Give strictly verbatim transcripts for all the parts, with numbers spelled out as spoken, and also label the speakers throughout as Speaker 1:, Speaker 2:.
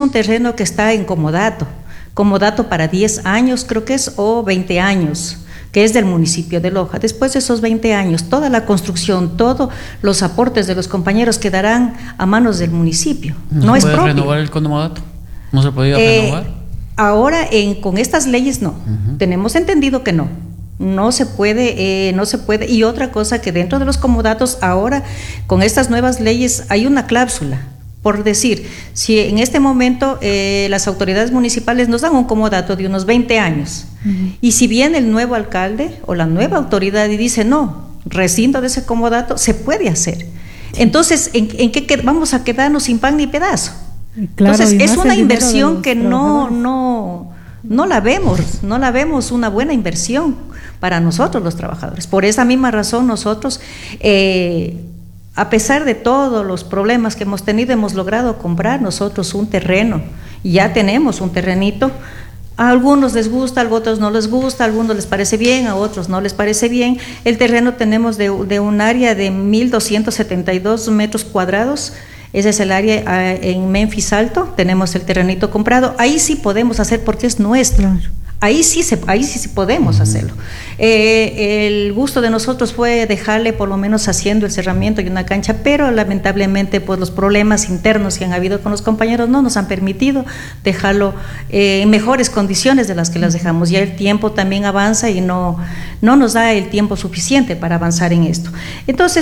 Speaker 1: un terreno que está en comodato, comodato para diez años creo que es, o veinte años, que es del municipio de Loja. Después de esos veinte años, toda la construcción, todos los aportes de los compañeros quedarán a manos del municipio.
Speaker 2: ¿No,
Speaker 1: no
Speaker 2: se
Speaker 1: es
Speaker 2: puede
Speaker 1: propio.
Speaker 2: renovar el comodato? ¿No se podía
Speaker 1: Eh,
Speaker 2: renovar?
Speaker 1: Ahora, en, con estas leyes no. Uh-huh. Tenemos entendido que no. No se puede, eh, no se puede. Y otra cosa, que dentro de los comodatos ahora, con estas nuevas leyes, hay una cláusula. Por decir, si en este momento eh, las autoridades municipales nos dan un comodato de unos veinte años, uh-huh. y si viene el nuevo alcalde o la nueva autoridad y dice no, rescindo de ese comodato, se puede hacer. Sí. Entonces, ¿en, en qué qued- vamos a quedarnos sin pan ni pedazo? Claro, entonces, es una inversión que no, no, no la vemos, no la vemos una buena inversión para nosotros los trabajadores. Por esa misma razón nosotros, eh, a pesar de todos los problemas que hemos tenido, hemos logrado comprar nosotros un terreno. Ya tenemos un terrenito. A algunos les gusta, a otros no les gusta, a algunos les parece bien, a otros no les parece bien. El terreno tenemos de, de un área de mil doscientos setenta y dos metros cuadrados. Ese es el área en Memphis Alto. Tenemos el terrenito comprado. Ahí sí podemos hacer porque es nuestro. Claro. Ahí sí, se, ahí sí, sí podemos hacerlo. Eh, el gusto de nosotros fue dejarle por lo menos haciendo el cerramiento y una cancha, pero lamentablemente pues los problemas internos que han habido con los compañeros no nos han permitido dejarlo eh, en mejores condiciones de las que las dejamos. Ya el tiempo también avanza y no, no nos da el tiempo suficiente para avanzar en esto. Entonces,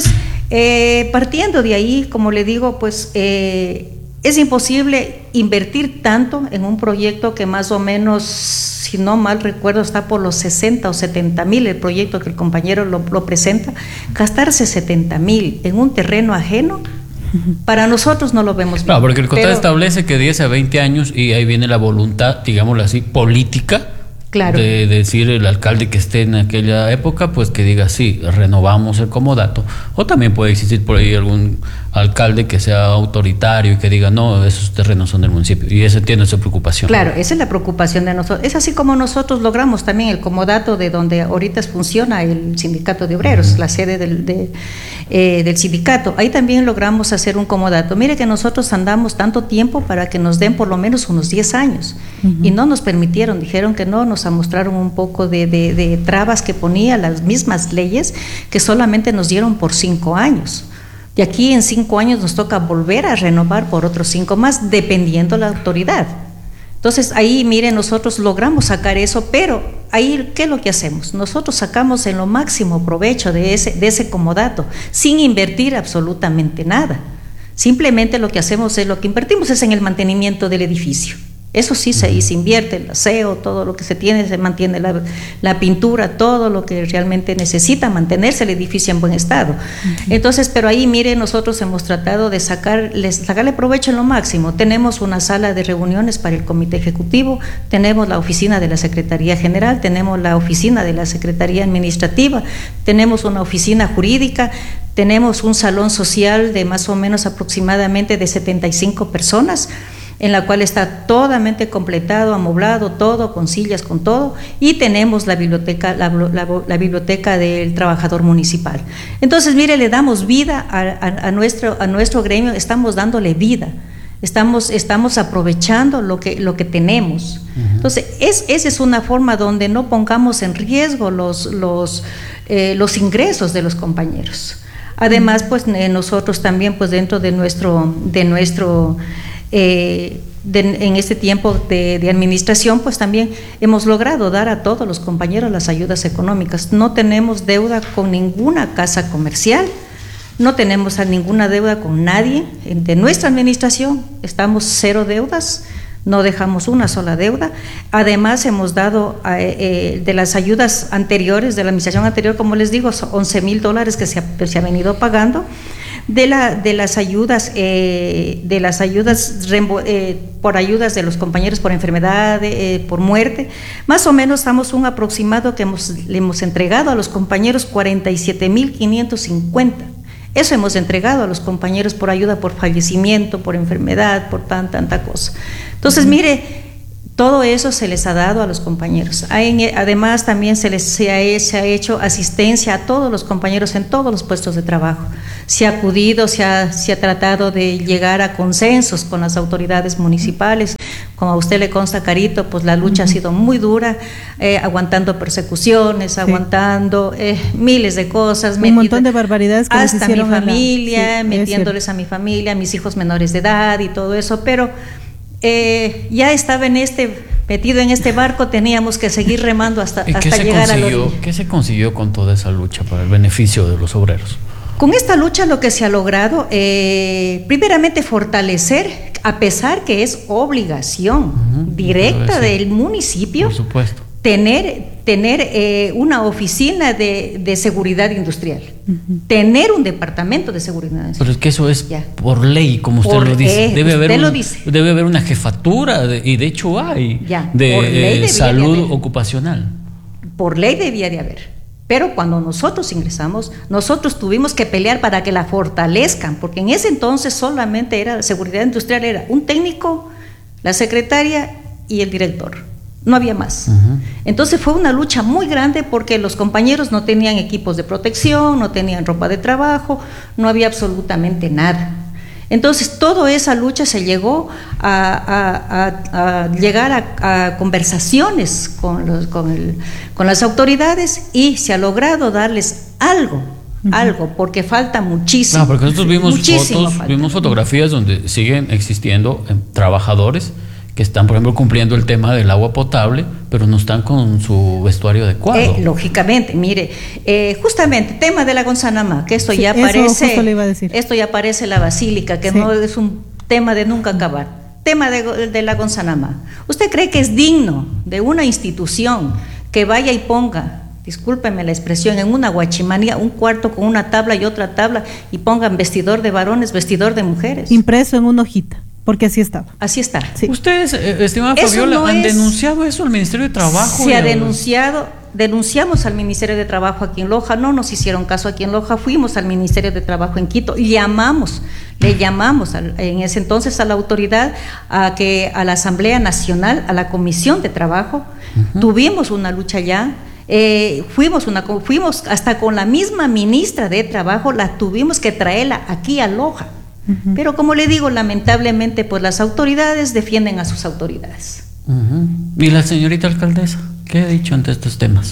Speaker 1: eh, partiendo de ahí, como le digo, pues eh, es imposible invertir tanto en un proyecto que más o menos, si no mal recuerdo, está por los sesenta o setenta mil, el proyecto que el compañero lo, lo presenta. Gastarse setenta mil en un terreno ajeno, para nosotros no lo vemos bien.
Speaker 2: Claro, porque el contrato establece que diez a veinte años, y ahí viene la voluntad, digámoslo así, política. Claro. De decir el alcalde que esté en aquella época, pues que diga sí, renovamos el comodato. O también puede existir por ahí algún alcalde que sea autoritario y que diga no, esos terrenos son del municipio. Y ese tiene su preocupación.
Speaker 1: Claro, esa es la preocupación de nosotros. Es así como nosotros logramos también el comodato de donde ahorita funciona el sindicato de obreros, uh-huh. la sede del, de, eh, del sindicato. Ahí también logramos hacer un comodato. Mire que nosotros andamos tanto tiempo para que nos den por lo menos unos diez años, uh-huh. y no nos permitieron, dijeron que no, nos mostraron un poco de, de, de trabas que ponía las mismas leyes, que solamente nos dieron por cinco años. Y aquí en cinco años nos toca volver a renovar por otros cinco más, dependiendo la autoridad. Entonces ahí, mire, nosotros logramos sacar eso, pero ahí, ¿qué es lo que hacemos? Nosotros sacamos en lo máximo provecho de ese, de ese comodato, sin invertir absolutamente nada. Simplemente lo que hacemos es, lo que invertimos es en el mantenimiento del edificio. Eso sí se, se invierte, el aseo, todo lo que se tiene, se mantiene la, la pintura, todo lo que realmente necesita mantenerse el edificio en buen estado. Uh-huh. Entonces, pero ahí, mire, nosotros hemos tratado de sacar, les, sacarle provecho en lo máximo. Tenemos una sala de reuniones para el comité ejecutivo, tenemos la oficina de la Secretaría General, tenemos la oficina de la Secretaría Administrativa, tenemos una oficina jurídica, tenemos un salón social de más o menos aproximadamente de setenta y cinco personas, en la cual está totalmente completado, amoblado, todo, con sillas, con todo, y tenemos la biblioteca, la, la, la biblioteca del trabajador municipal. Entonces, mire, le damos vida a, a, a, nuestro, a nuestro gremio, estamos dándole vida, estamos, estamos aprovechando lo que, lo que tenemos. Uh-huh. Entonces, es, esa es una forma donde no pongamos en riesgo los, los, eh, los ingresos de los compañeros. Además, pues eh, nosotros también, pues dentro de nuestro, de nuestro Eh, de, en este tiempo de, de administración, pues también hemos logrado dar a todos los compañeros las ayudas económicas. No tenemos deuda con ninguna casa comercial, no tenemos a ninguna deuda con nadie. De nuestra administración estamos cero deudas, no dejamos una sola deuda. Además, hemos dado eh, de las ayudas anteriores, de la administración anterior, como les digo, once mil dólares que se ha, se ha venido pagando. De, la, de las ayudas, eh, de las ayudas eh, por ayudas de los compañeros por enfermedad, eh, por muerte, más o menos estamos un aproximado que hemos, le hemos entregado a los compañeros cuarenta y siete mil quinientos cincuenta. Eso hemos entregado a los compañeros por ayuda por fallecimiento, por enfermedad, por tan, tanta cosa. Entonces, uh-huh. mire, todo eso se les ha dado a los compañeros. Hay, además, también se les se ha, se ha hecho asistencia a todos los compañeros en todos los puestos de trabajo. Se ha acudido, se ha, se ha tratado de llegar a consensos con las autoridades municipales como a usted le consta, Carito, pues la lucha uh-huh. ha sido muy dura, eh, aguantando persecuciones, sí. aguantando eh, miles de cosas.
Speaker 3: Un montón de barbaridades que
Speaker 1: hasta
Speaker 3: les
Speaker 1: mi familia,
Speaker 3: la... sí,
Speaker 1: metiéndoles a mi familia, a mis hijos menores de edad y todo eso, pero eh, ya estaba en este... metido en este barco, teníamos que seguir remando hasta, hasta llegar a la orilla.
Speaker 2: ¿Qué se consiguió con toda esa lucha para el beneficio de los obreros?
Speaker 1: Con esta lucha lo que se ha logrado, eh, primeramente fortalecer, a pesar que es obligación uh-huh, directa del municipio,
Speaker 2: por supuesto,
Speaker 1: tener, tener eh, una oficina de, de seguridad industrial, uh-huh. tener un departamento de seguridad industrial.
Speaker 2: Pero es que eso es ya. por ley, como usted por, lo dice.
Speaker 1: Eh,
Speaker 2: debe,
Speaker 1: usted
Speaker 2: haber
Speaker 1: lo
Speaker 2: un,
Speaker 1: dice.
Speaker 2: debe haber una jefatura, de, y de hecho hay,
Speaker 1: ya,
Speaker 2: de eh, salud de ocupacional.
Speaker 1: Por ley debía de haber. Pero cuando nosotros ingresamos, nosotros tuvimos que pelear para que la fortalezcan, porque en ese entonces solamente era seguridad industrial, era un técnico, la secretaria y el director. No había más. Uh-huh. Entonces fue una lucha muy grande porque los compañeros no tenían equipos de protección, no tenían ropa de trabajo, no había absolutamente nada. Entonces toda esa lucha se llegó a, a, a, a llegar a, a conversaciones con, los, con, el, con las autoridades y se ha logrado darles algo, uh-huh. algo, porque falta muchísimo.
Speaker 2: No, porque nosotros vimos
Speaker 1: muchísimo
Speaker 2: fotos, vimos fotografías donde siguen existiendo eh, trabajadores que están, por ejemplo, cumpliendo el tema del agua potable, pero no están con su vestuario adecuado.
Speaker 1: Eh, lógicamente, mire, eh, justamente, tema de la Gonzanamá, que esto sí, ya aparece,
Speaker 3: le iba a decir.
Speaker 1: esto ya aparece la basílica, que sí. no es un tema de nunca acabar. Tema de, de la Gonzanamá. ¿Usted cree que es digno de una institución que vaya y ponga, discúlpeme la expresión, en una guachimanía, un cuarto con una tabla y otra tabla, y pongan vestidor de varones, vestidor de mujeres?
Speaker 3: Impreso en una hojita. Porque así estaba.
Speaker 1: Así está.
Speaker 3: Sí.
Speaker 2: Ustedes, eh, estimada Fabiola, no ¿han es, denunciado eso al Ministerio de Trabajo?
Speaker 1: Se ha denunciado, denunciamos al Ministerio de Trabajo aquí en Loja, no nos hicieron caso aquí en Loja, fuimos al Ministerio de Trabajo en Quito, llamamos, le llamamos al, en ese entonces a la autoridad, a, que, a la Asamblea Nacional, a la Comisión de Trabajo, uh-huh. tuvimos una lucha ya. Eh, fuimos, una, fuimos hasta con la misma ministra de Trabajo, la tuvimos que traerla aquí a Loja. Uh-huh. Pero como le digo, lamentablemente pues las autoridades defienden a sus autoridades.
Speaker 2: Uh-huh. ¿Y la señorita alcaldesa? ¿Qué ha dicho ante estos temas?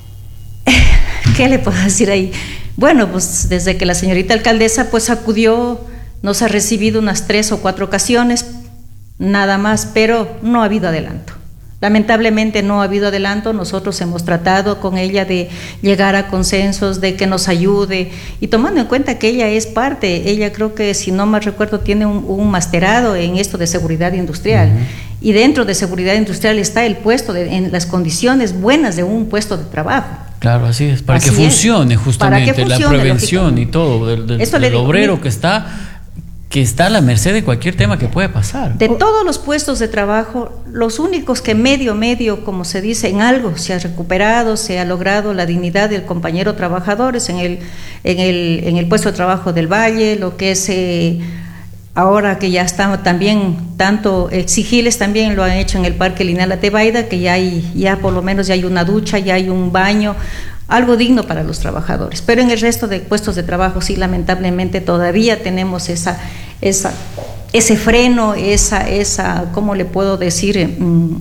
Speaker 1: ¿Qué le puedo decir ahí? Bueno, pues desde que la señorita alcaldesa pues acudió, nos ha recibido unas tres o cuatro ocasiones, nada más, pero no ha habido adelanto. Lamentablemente no ha habido adelanto. Nosotros hemos tratado con ella de llegar a consensos, de que nos ayude, y tomando en cuenta que ella es parte, ella creo que, si no mal recuerdo, tiene un, un masterado en esto de seguridad industrial, uh-huh. y dentro de seguridad industrial está el puesto, de, en las condiciones buenas de un puesto de trabajo.
Speaker 2: Claro, así es, para así que funcione es. justamente para que funcione, la prevención y todo del, del, del digo, obrero que está... que está a la merced de cualquier tema que puede pasar.
Speaker 1: De todos los puestos de trabajo, los únicos que medio, medio, como se dice, en algo se ha recuperado, se ha logrado la dignidad del compañero trabajador, es en el, en el, en el puesto de trabajo del Valle, lo que es eh, ahora que ya estamos también, tanto exigibles también lo han hecho en el Parque Lineal Atebaida, que ya hay, ya por lo menos ya hay una ducha, ya hay un baño, algo digno para los trabajadores. Pero en el resto de puestos de trabajo sí, lamentablemente todavía tenemos esa, esa, ese freno, esa, esa, ¿cómo le puedo decir? Mm,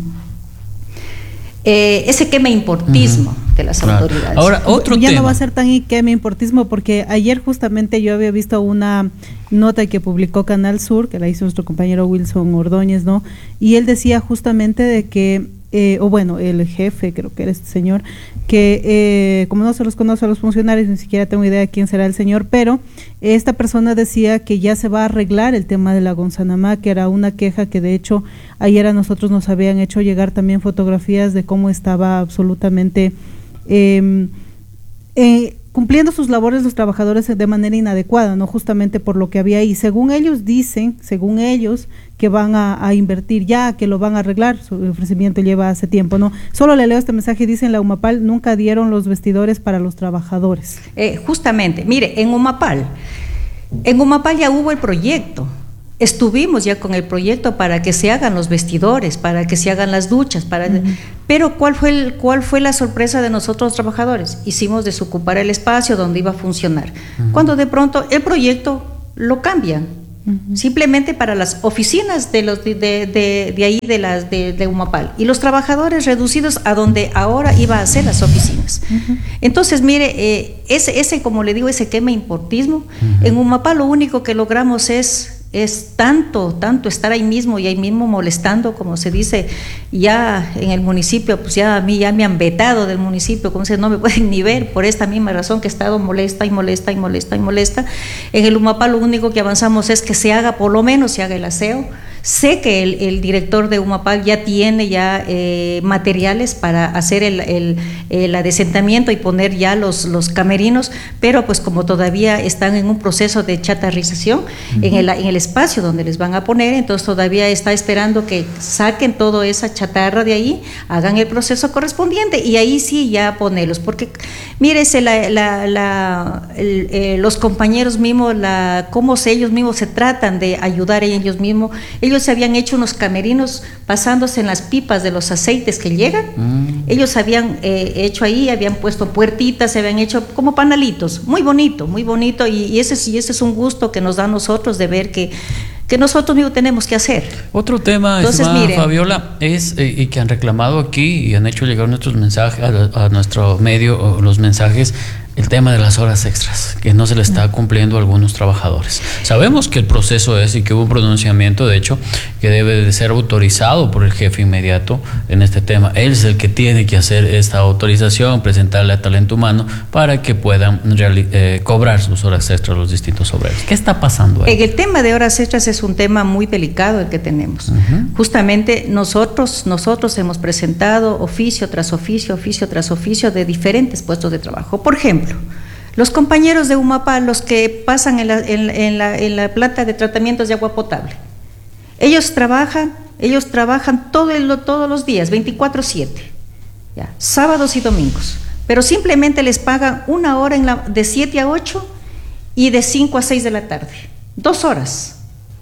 Speaker 1: eh, ese queme importismo uh-huh. de las claro. autoridades.
Speaker 2: Ahora, otro
Speaker 3: ya
Speaker 2: tema.
Speaker 3: no va a ser tan queme importismo, porque ayer justamente yo había visto una nota que publicó Canal Sur, que la hizo nuestro compañero Wilson Ordóñez, ¿no? Y él decía justamente de que Eh, o bueno, el jefe, creo que era este señor, que eh, como no se los conoce a los funcionarios, ni siquiera tengo idea de quién será el señor, pero esta persona decía que ya se va a arreglar el tema de la Gonzanamá, que era una queja que de hecho ayer a nosotros nos habían hecho llegar también fotografías de cómo estaba absolutamente eh, eh, cumpliendo sus labores los trabajadores de manera inadecuada, no justamente por lo que había ahí. Según ellos dicen, según ellos, que van a, a invertir ya, que lo van a arreglar, su ofrecimiento lleva hace tiempo, ¿no? Solo le leo este mensaje, dice: en la Humapal nunca dieron los vestidores para los trabajadores.
Speaker 1: Eh, justamente, mire, en Humapal, en Humapal ya hubo el proyecto, estuvimos ya con el proyecto para que se hagan los vestidores, para que se hagan las duchas, para uh-huh. pero ¿cuál fue el, cuál fue la sorpresa de nosotros trabajadores? Hicimos desocupar el espacio donde iba a funcionar, uh-huh. cuando de pronto el proyecto lo cambian. Uh-huh. Simplemente para las oficinas de los de, de, de, de ahí de las de, de Humapal, y los trabajadores reducidos a donde ahora iba a ser las oficinas. Uh-huh. Entonces, mire, eh, ese, ese, como le digo, ese quema importismo, uh-huh. en Humapal lo único que logramos es es tanto, tanto estar ahí mismo y ahí mismo molestando, como se dice, ya en el municipio, pues ya a mí ya me han vetado del municipio, como se no me pueden ni ver, por esta misma razón que he estado molesta y molesta y molesta y molesta. En el Humapal lo único que avanzamos es que se haga, por lo menos se haga el aseo. Sé que el, el director de Humapal ya tiene ya eh, materiales para hacer el, el, el adesentamiento y poner ya los, los camerinos, pero pues como todavía están en un proceso de chatarrización, uh-huh. en, el, en el espacio donde les van a poner, entonces todavía está esperando que saquen toda esa chatarra de ahí, hagan el proceso correspondiente y ahí sí ya ponerlos, porque mírese la, la, la, el, eh, los compañeros mismos, la, cómo se, ellos mismos se tratan de ayudar a ellos mismos. Ellos se habían hecho unos camerinos basándose en las pipas de los aceites que llegan. Mm. Ellos habían eh, hecho ahí, habían puesto puertitas, se habían hecho como panalitos, muy bonito, muy bonito, y, y, ese, y ese es un gusto que nos da a nosotros de ver que, que nosotros mismos tenemos que hacer.
Speaker 2: Otro tema, Entonces, mire, Fabiola, es, eh, y que han reclamado aquí y han hecho llegar nuestros mensajes a, a nuestro medio, los mensajes, el tema de las horas extras, que no se le está cumpliendo a algunos trabajadores. Sabemos que el proceso es y que hubo un pronunciamiento, de hecho, que debe de ser autorizado por el jefe inmediato en este tema. Él es el que tiene que hacer esta autorización, presentarle a talento humano para que puedan eh, cobrar sus horas extras los distintos obreros. ¿Qué está pasando ahí?
Speaker 1: El tema de horas extras es un tema muy delicado el que tenemos. Uh-huh. Justamente nosotros, nosotros hemos presentado oficio tras oficio, oficio tras oficio de diferentes puestos de trabajo. Por ejemplo, los compañeros de Humapal, los que pasan en la, en, en, la, en la planta de tratamientos de agua potable, ellos trabajan, ellos trabajan todo el, todos los días, veinticuatro siete, ya, sábados y domingos, pero simplemente les pagan una hora en la, de siete a ocho y de cinco a seis de la tarde, dos horas.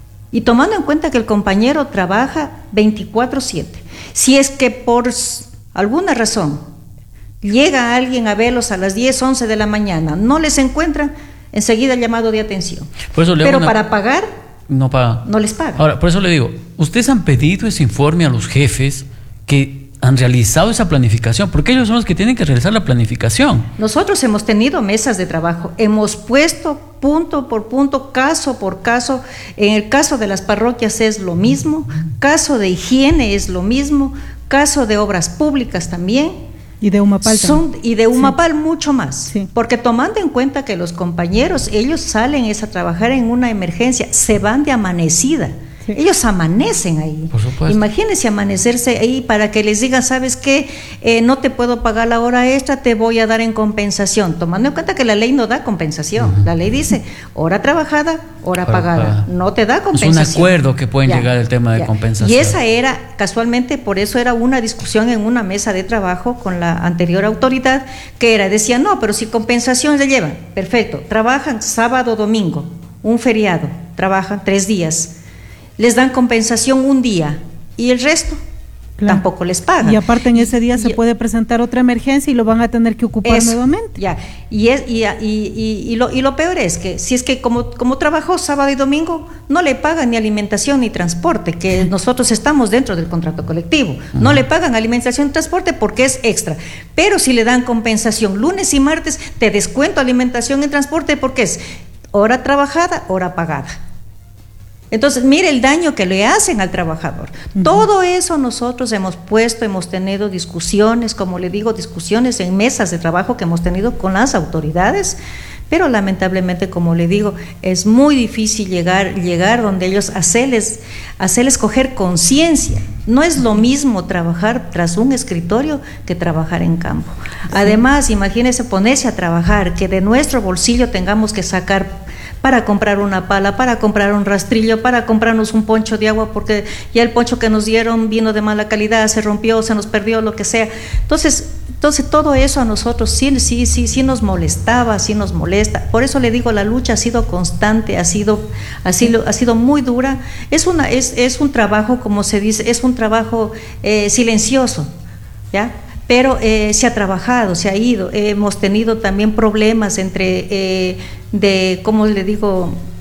Speaker 1: Y tomando en cuenta que el compañero trabaja veinticuatro siete, si es que por alguna razón llega alguien a verlos a las diez, once de la mañana, no les encuentran, enseguida el llamado de atención.
Speaker 2: Por eso le
Speaker 1: Pero
Speaker 2: una...
Speaker 1: para pagar,
Speaker 2: no paga.
Speaker 1: No les paga.
Speaker 2: Ahora, por eso le digo, ustedes han pedido ese informe a los jefes que han realizado esa planificación, porque ellos son los que tienen que realizar la planificación.
Speaker 1: Nosotros hemos tenido mesas de trabajo, hemos puesto punto por punto, caso por caso. En el caso de las parroquias es lo mismo, caso de higiene es lo mismo, caso de obras públicas también.
Speaker 3: Y de Humapal
Speaker 1: Son, y de Humapal sí. mucho más,
Speaker 3: sí. Porque
Speaker 1: tomando en cuenta que los compañeros, ellos salen es a trabajar en una emergencia, se van de amanecida, sí. Ellos amanecen ahí.
Speaker 2: Por supuesto.
Speaker 1: Imagínense amanecerse ahí para que les digan, ¿sabes qué? Eh, no te puedo pagar la hora extra, te voy a dar en compensación, tomando en cuenta que la ley no da compensación. Uh-huh. La ley dice, hora trabajada, hora, hora pagada, pagada, no te da compensación.
Speaker 2: Es un acuerdo que pueden ya, llegar el tema de ya. compensación.
Speaker 1: Y esa era, casualmente, por eso era una discusión en una mesa de trabajo con la anterior autoridad, que era, decía, no, pero si compensación se llevan, perfecto, trabajan sábado, domingo, un feriado, trabajan tres días, les dan compensación un día y el resto claro. tampoco les pagan.
Speaker 3: Y aparte en ese día y, se puede presentar otra emergencia y lo van a tener que ocupar
Speaker 1: eso,
Speaker 3: nuevamente.
Speaker 1: Ya. Y, es, y, y, y, y, lo, y lo peor es que si es que como, como trabajó sábado y domingo, no le pagan ni alimentación ni transporte, que nosotros estamos dentro del contrato colectivo. Uh-huh. No le pagan alimentación y transporte porque es extra. Pero si le dan compensación lunes y martes, te descuento alimentación y transporte porque es hora trabajada, hora pagada. Entonces, mire el daño que le hacen al trabajador. Uh-huh. Todo eso nosotros hemos puesto, hemos tenido discusiones, como le digo, discusiones en mesas de trabajo que hemos tenido con las autoridades, pero lamentablemente, como le digo, es muy difícil llegar, llegar donde ellos hacerles, hacerles coger conciencia. No es lo mismo trabajar tras un escritorio que trabajar en campo. Sí. Además, imagínese ponerse a trabajar, que de nuestro bolsillo tengamos que sacar para comprar una pala, para comprar un rastrillo, para comprarnos un poncho de agua, porque ya el poncho que nos dieron vino de mala calidad, se rompió, se nos perdió, lo que sea. Entonces, entonces todo eso a nosotros sí, sí, sí, sí nos molestaba, sí nos molesta. Por eso le digo, la lucha ha sido constante, ha sido, ha sido, ha sido muy dura. Es una, es, es un trabajo, como se dice, es un trabajo eh, silencioso, ¿ya? Pero eh, se ha trabajado, se ha ido, eh, hemos tenido también problemas entre, eh, de, ¿cómo le digo?,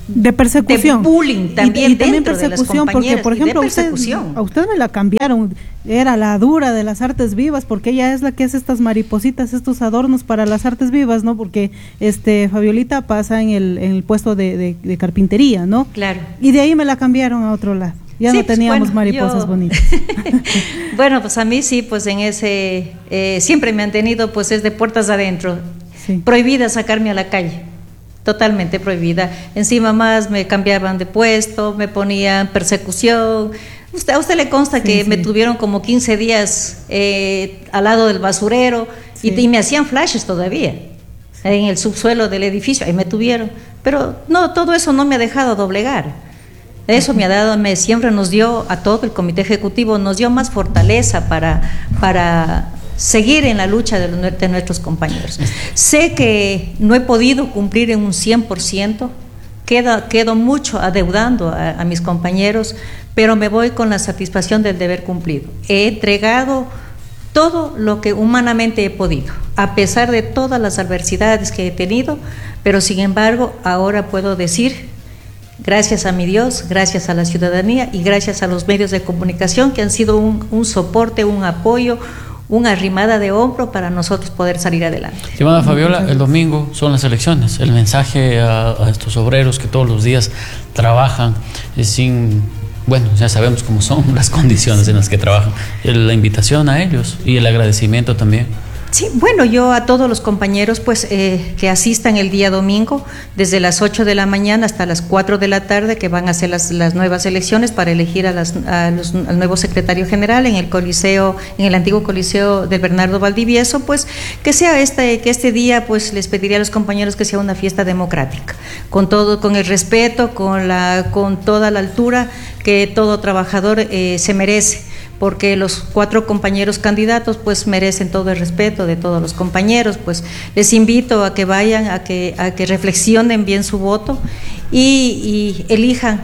Speaker 3: de persecución,
Speaker 1: de bullying también,
Speaker 3: y, y también
Speaker 1: dentro
Speaker 3: persecución,
Speaker 1: de las
Speaker 3: porque por ejemplo usted, a usted me la cambiaron, era la dura de las artes vivas, porque ella es la que hace estas maripositas, estos adornos para las artes vivas, ¿no? Porque este Fabiolita pasa en el, en el puesto de, de, de carpintería, ¿no?
Speaker 1: Claro.
Speaker 3: Y de ahí me la cambiaron a otro lado. Ya sí, no teníamos pues, bueno, mariposas yo... bonitas.
Speaker 1: Bueno, pues a mí sí, pues en ese, eh, siempre me han tenido, pues es de puertas adentro, sí. Prohibida sacarme a la calle, totalmente prohibida. Encima más me cambiaban de puesto, me ponían persecución. Usted, a usted le consta sí, que sí. me tuvieron como quince días eh, al lado del basurero, sí. y, y me hacían flashes todavía, sí. en el subsuelo del edificio, ahí me tuvieron. Pero no, todo eso no me ha dejado doblegar. Eso me ha dado, me siempre nos dio a todo el comité ejecutivo, nos dio más fortaleza para, para seguir en la lucha de, de nuestros compañeros. Sé que no he podido cumplir en un cien por ciento, queda, quedo mucho adeudando a, a mis compañeros, pero me voy con la satisfacción del deber cumplido. He entregado todo lo que humanamente he podido, a pesar de todas las adversidades que he tenido, pero sin embargo ahora puedo decir, gracias a mi Dios, gracias a la ciudadanía y gracias a los medios de comunicación que han sido un, un soporte, un apoyo, una arrimada de hombro para nosotros poder salir adelante.
Speaker 2: Estimada Fabiola, el domingo son las elecciones. El mensaje a, a estos obreros que todos los días trabajan sin, bueno, ya sabemos cómo son las condiciones en las que trabajan. La invitación a ellos y el agradecimiento también.
Speaker 1: Sí, bueno, yo a todos los compañeros pues eh, que asistan el día domingo desde las ocho de la mañana hasta las cuatro de la tarde, que van a ser las, las nuevas elecciones para elegir a las, a los, al nuevo secretario general en el Coliseo, en el antiguo Coliseo de Bernardo Valdivieso, pues que sea este, que este día pues les pediría a los compañeros que sea una fiesta democrática, con todo, con el respeto, con la, con toda la altura que todo trabajador eh, se merece, porque los cuatro compañeros candidatos pues merecen todo el respeto de todos los compañeros. Pues les invito a que vayan, a que, a que reflexionen bien su voto y, y elijan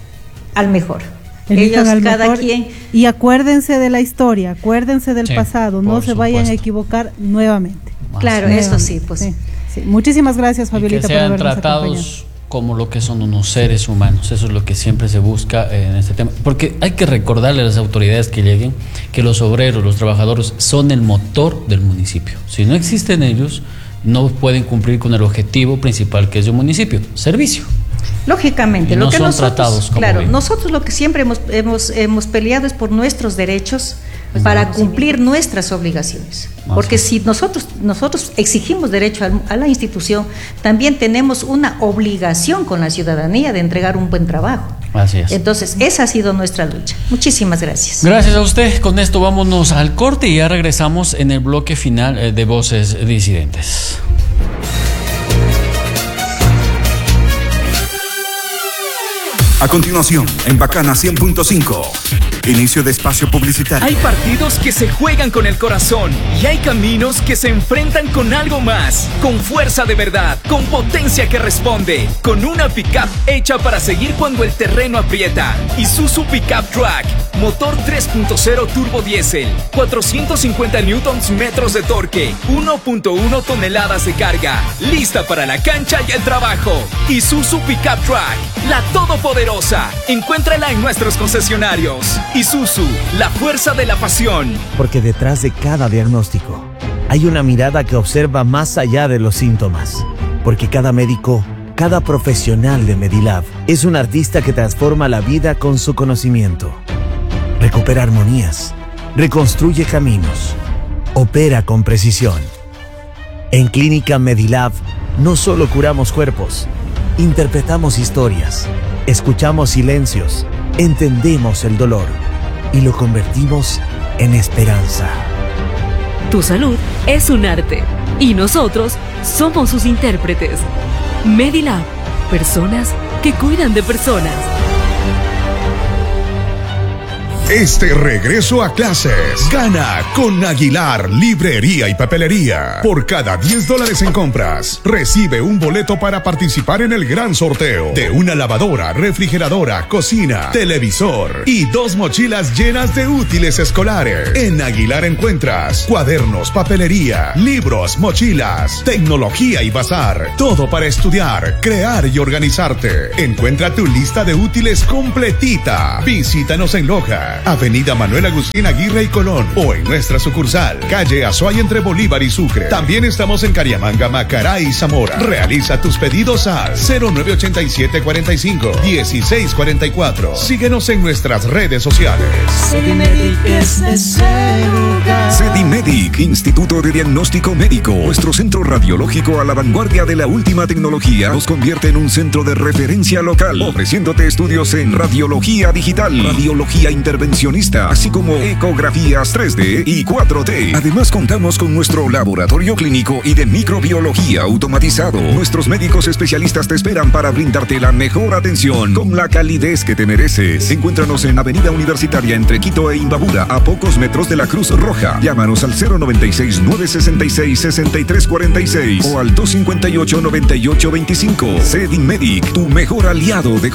Speaker 1: al mejor.
Speaker 3: Elijan Ellos, al cada mejor, quien. Y acuérdense de la historia, acuérdense del sí, pasado, no se vayan a equivocar nuevamente.
Speaker 1: Claro, nuevamente. Eso sí, pues.
Speaker 3: Sí, sí. Muchísimas gracias, Fabiolita,
Speaker 2: por habernos acompañado. Que sean tratados como lo que son unos seres humanos, eso es lo que siempre se busca en este tema, porque hay que recordarle a las autoridades que lleguen que los obreros, los trabajadores son el motor del municipio. Si no existen ellos, no pueden cumplir con el objetivo principal que es de un municipio, servicio.
Speaker 1: Lógicamente,
Speaker 2: y no
Speaker 1: lo que
Speaker 2: son
Speaker 1: nosotros,
Speaker 2: tratados como
Speaker 1: claro,
Speaker 2: bien.
Speaker 1: Nosotros lo que siempre hemos, hemos, hemos peleado es por nuestros derechos, para cumplir nuestras obligaciones, porque si nosotros nosotros exigimos derecho a, a la institución, también tenemos una obligación con la ciudadanía de entregar un buen trabajo.
Speaker 2: Así es.
Speaker 1: Entonces, esa ha sido nuestra lucha. Muchísimas gracias.
Speaker 2: Gracias a usted. Con esto vámonos al corte y ya regresamos en el bloque final de Voces Disidentes.
Speaker 4: A continuación, en Bacana cien punto cinco, inicio de espacio publicitario.
Speaker 5: Hay partidos que se juegan con el corazón y hay caminos que se enfrentan con algo más, con fuerza de verdad, con potencia que responde, con una pickup hecha para seguir cuando el terreno aprieta. Isuzu Pickup Track, motor tres punto cero turbo diésel, cuatrocientos cincuenta newtons metros de torque, uno punto uno toneladas de carga, lista para la cancha y el trabajo. Isuzu Pickup Track, la todopoderosa. Encuéntrala en nuestros concesionarios. Isuzu, la fuerza de la pasión.
Speaker 6: Porque detrás de cada diagnóstico hay una mirada que observa más allá de los síntomas. Porque cada médico, cada profesional de Medilab es un artista que transforma la vida con su conocimiento. Recupera armonías, reconstruye caminos, opera con precisión. En Clínica Medilab no solo curamos cuerpos, interpretamos historias, escuchamos silencios, entendemos el dolor y lo convertimos en esperanza.
Speaker 7: Tu salud es un arte y nosotros somos sus intérpretes. Medilab, personas que cuidan de personas.
Speaker 4: este regreso a clases. Gana con Aguilar Librería y Papelería. Por cada diez dólares en compras, recibe un boleto para participar en el gran sorteo de una lavadora, refrigeradora, cocina, televisor y dos mochilas llenas de útiles escolares. En Aguilar encuentras cuadernos, papelería, libros, mochilas, tecnología y bazar. Todo para estudiar, crear y organizarte. Encuentra tu lista de útiles completita. Visítanos en Loja, Avenida Manuel Agustín Aguirre y Colón, o en nuestra sucursal, calle Azuay entre Bolívar y Sucre. También estamos en Cariamanga, Macará y Zamora. Realiza tus pedidos al cero nueve ochenta y siete cuarenta y cinco dieciséis cuarenta y cuatro. Síguenos en nuestras redes sociales.
Speaker 8: Sedimedic es ese lugar.
Speaker 4: Sedimedic, Instituto de Diagnóstico Médico. Nuestro centro radiológico a la vanguardia de la última tecnología nos convierte en un centro de referencia local, ofreciéndote estudios en radiología digital, radiología intervencionista, así como ecografías tres D y cuatro D. Además, contamos con nuestro laboratorio clínico y de microbiología automatizado. Nuestros médicos especialistas te esperan para brindarte la mejor atención con la calidez que te mereces. Encuéntranos en Avenida Universitaria entre Quito e Imbabura, a pocos metros de la Cruz Roja. Llámanos al cero noventa y seis, nueve sesenta y seis, sesenta y tres cuarenta y seis o al dos cincuenta y ocho, noventa y ocho veinticinco. Sedimedic, tu mejor aliado de